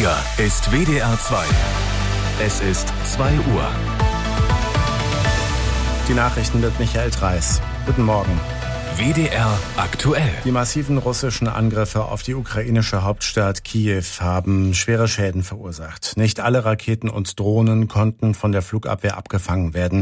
Hier ist WDR 2. Es ist 2 Uhr. Die Nachrichten mit Michael Dreis. Guten Morgen. WDR aktuell. Die massiven russischen Angriffe auf die ukrainische Hauptstadt Kiew haben schwere Schäden verursacht. Nicht alle Raketen und Drohnen konnten von der Flugabwehr abgefangen werden.